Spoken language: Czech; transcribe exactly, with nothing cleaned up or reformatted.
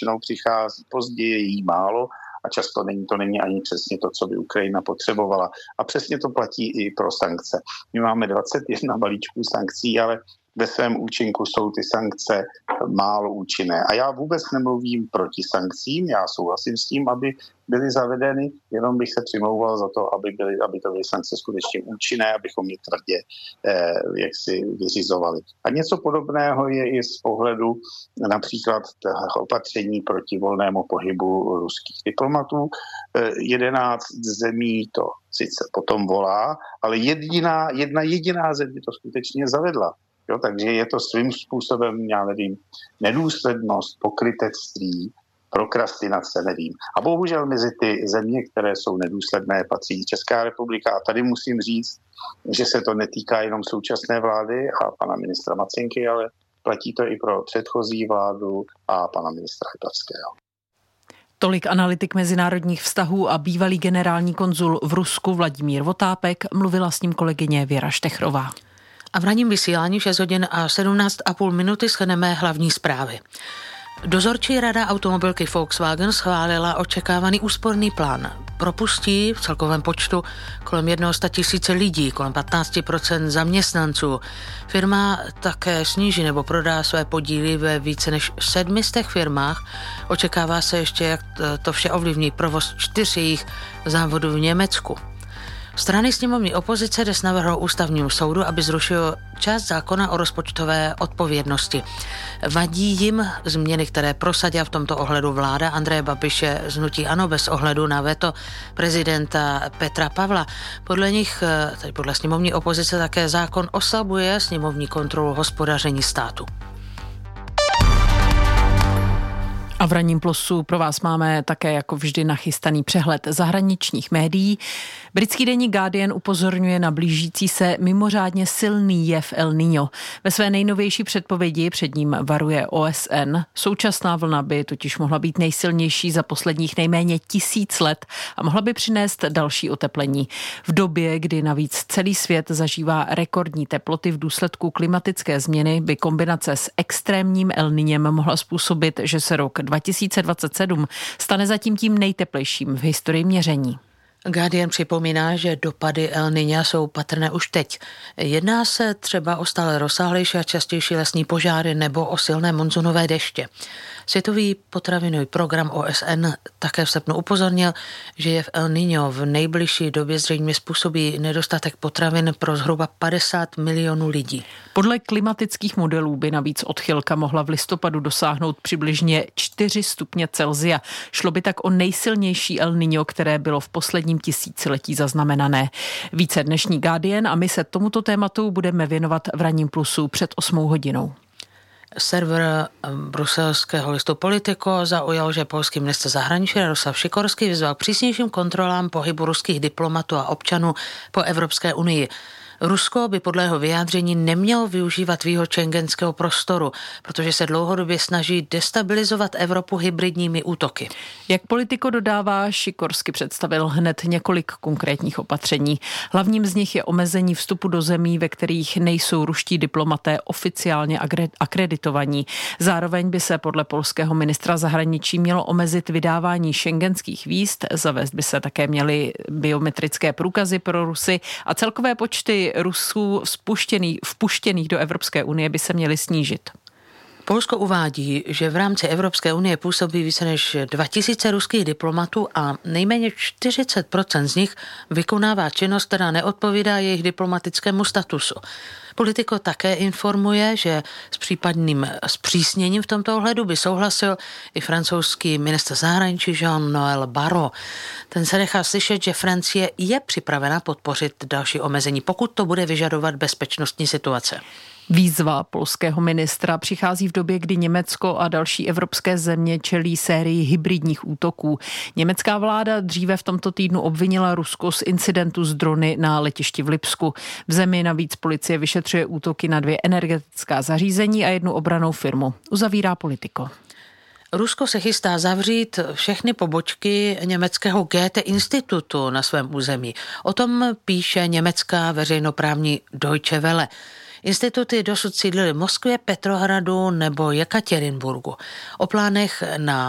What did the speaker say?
většinou přichází pozdě, je jí málo a často není, to není ani přesně to, co by Ukrajina potřebovala. A přesně to platí i pro sankce. My máme dvacet jedna balíčků sankcí, ale ve svém účinku jsou ty sankce málo účinné. A já vůbec nemluvím proti sankcím, já souhlasím s tím, aby byly zavedeny, jenom bych se přimlouval za to, aby, byly, aby to byly sankce skutečně účinné, abychom je tvrdě eh, jak si vyřizovali. A něco podobného je i z pohledu například opatření proti volnému pohybu ruských diplomatů. Eh, jedenáct zemí to sice potom volá, ale jediná, jedna jediná země to skutečně zavedla. Jo, takže je to svým způsobem, já nevím, nedůslednost, pokrytectví, prokrastinace, nevím. A bohužel mezi ty země, které jsou nedůsledné, patří Česká republika. A tady musím říct, že se to netýká jenom současné vlády a pana ministra Macinky, ale platí to i pro předchozí vládu a pana ministra Lipavského. Tolik analytik mezinárodních vztahů a bývalý generální konzul v Rusku Vladimír Votápek, mluvila s ním kolegyně Věra Štechrová. A v ranním vysílání šest hodin a sedmnáct a půl minuty shrneme hlavní zprávy. Dozorčí rada automobilky Volkswagen schválila očekávaný úsporný plán. Propustí v celkovém počtu kolem sto tisíc lidí, kolem patnáct procent zaměstnanců. Firma také sníží nebo prodá své podíly ve více než sedmistech firmách. Očekává se ještě, jak to vše ovlivní provoz čtyř jejich závodů v Německu. Strany sněmovní opozice dnes navrhou ústavnímu soudu, aby zrušil část zákona o rozpočtové odpovědnosti. Vadí jim změny, které prosadila v tomto ohledu vláda Andreje Babiše z hnutí ANO bez ohledu na veto prezidenta Petra Pavla. Podle nich, tedy podle sněmovní opozice, také zákon oslabuje sněmovní kontrolu hospodaření státu. A v ranním plusu pro vás máme také jako vždy nachystaný přehled zahraničních médií. Britský deník Guardian upozorňuje na blížící se mimořádně silný jev El Niño. Ve své nejnovější předpovědi před ním varuje O S N. Současná vlna by totiž mohla být nejsilnější za posledních nejméně tisíc let a mohla by přinést další oteplení. V době, kdy navíc celý svět zažívá rekordní teploty v důsledku klimatické změny, by kombinace s extrémním El Niñem mohla způsobit, že se rok dva tisíce dvacet sedm stane zatím tím nejteplejším v historii měření. Guardian připomíná, že dopady El Niña jsou patrné už teď. Jedná se třeba o stále rozsáhlejší a častější lesní požáry nebo o silné monzunové deště. Světový potravinový program O S N také v srpnu upozornil, že jev El Niño v nejbližší době zřejmě způsobí nedostatek potravin pro zhruba padesát milionů lidí. Podle klimatických modelů by navíc odchylka mohla v listopadu dosáhnout přibližně čtyři stupně Celsia. Šlo by tak o nejsilnější El Niño, které bylo v posledním tisíciletí zaznamenané. Více dnešní Guardian a my se tomuto tématu budeme věnovat v ranním plusu před osmou hodinou. Server bruselského listu Politico zaujal, že polský ministr zahraničí Jarosław Sikorski vyzval k přísnějším kontrolám pohybu ruských diplomatů a občanů po Evropské unii. Rusko by podle jeho vyjádření nemělo využívat výhod schengenského prostoru, protože se dlouhodobě snaží destabilizovat Evropu hybridními útoky. Jak Politico dodává, Sikorsky představil hned několik konkrétních opatření. Hlavním z nich je omezení vstupu do zemí, ve kterých nejsou ruští diplomaté oficiálně akreditovaní. Zároveň by se podle polského ministra zahraničí mělo omezit vydávání schengenských víz, zavést by se také měly biometrické průkazy pro Rusy a celkové počty Rusů vpuštěných, vpuštěných do Evropské unie by se měly snížit. Polsko uvádí, že v rámci Evropské unie působí více než dva tisíce ruských diplomatů a nejméně čtyřicet procent z nich vykonává činnost, která neodpovídá jejich diplomatickému statusu. Politico také informuje, že s případným zpřísněním v tomto ohledu by souhlasil i francouzský ministr zahraničí Jean-Noël Barrot. Ten se nechá slyšet, že Francie je připravena podpořit další omezení, pokud to bude vyžadovat bezpečnostní situace. Výzva polského ministra přichází v době, kdy Německo a další evropské země čelí sérii hybridních útoků. Německá vláda dříve v tomto týdnu obvinila Rusko z incidentu s drony na letišti v Lipsku. V zemi navíc policie vyšetřuje útoky na dvě energetická zařízení a jednu obrannou firmu. Uzavírá Politico. Rusko se chystá zavřít všechny pobočky německého Goethe institutu na svém území. O tom píše německá veřejnoprávní Deutsche Welle. Instituty dosud sídlily v Moskvě, Petrohradu nebo Jekatěrinburgu. O plánech na